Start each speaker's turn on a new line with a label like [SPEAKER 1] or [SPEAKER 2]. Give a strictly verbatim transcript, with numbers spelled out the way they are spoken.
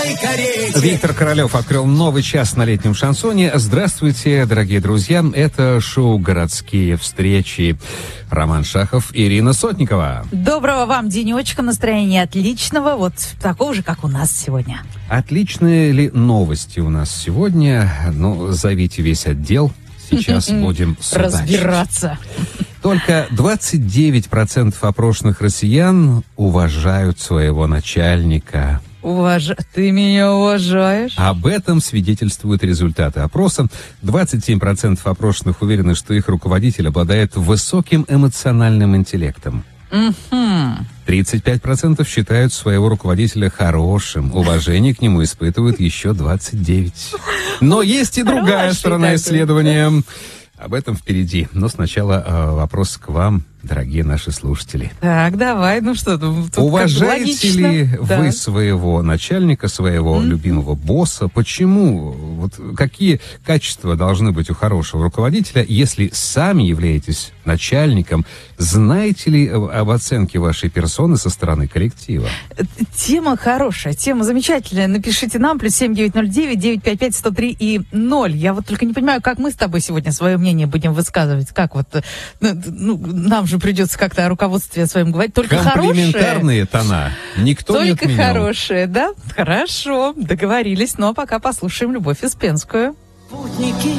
[SPEAKER 1] Виктор Королев открыл новый час на летнем шансоне. Здравствуйте, дорогие друзья. Это шоу «Городские встречи». Роман Шахов, Ирина Сотникова.
[SPEAKER 2] Доброго вам денечка, настроение отличного, вот такого же, как у нас сегодня.
[SPEAKER 1] Отличные ли новости у нас сегодня? Ну, зовите весь отдел. Сейчас будем судачить.
[SPEAKER 2] Разбираться.
[SPEAKER 1] Только двадцать девять процентов опрошенных россиян уважают своего начальника.
[SPEAKER 2] Уваж... Ты меня уважаешь?
[SPEAKER 1] Об этом свидетельствуют результаты опроса. двадцать семь процентов опрошенных уверены, что их руководитель обладает высоким эмоциональным интеллектом.
[SPEAKER 2] Угу.
[SPEAKER 1] тридцать пять процентов считают своего руководителя хорошим. Уважение к нему испытывают еще двадцать девять процентов. Но есть и другая
[SPEAKER 2] Хороший
[SPEAKER 1] сторона
[SPEAKER 2] такой.
[SPEAKER 1] исследования. Об этом впереди. Но сначала э, вопрос к вам, дорогие наши слушатели.
[SPEAKER 2] Так, давай, ну что, тут
[SPEAKER 1] Уважаете
[SPEAKER 2] как бы
[SPEAKER 1] ли
[SPEAKER 2] логично.
[SPEAKER 1] вы
[SPEAKER 2] Да.
[SPEAKER 1] своего начальника, своего mm-hmm. любимого босса? Почему? Вот какие качества должны быть у хорошего руководителя, если сами являетесь начальником? Знаете ли об оценке вашей персоны со стороны коллектива?
[SPEAKER 2] Тема хорошая, тема замечательная. Напишите нам, плюс семь девять ноль девять девять пять пять сто три и ноль. Я вот только не понимаю, как мы с тобой сегодня свое мнение будем высказывать. Как вот, ну, нам же придется как-то о руководстве своем говорить. Только хорошее.
[SPEAKER 1] Комплиментарные тона никто не
[SPEAKER 2] Только
[SPEAKER 1] отменял.
[SPEAKER 2] хорошее, да? Хорошо, договорились. Но пока послушаем Любовь Успенскую.
[SPEAKER 3] Путники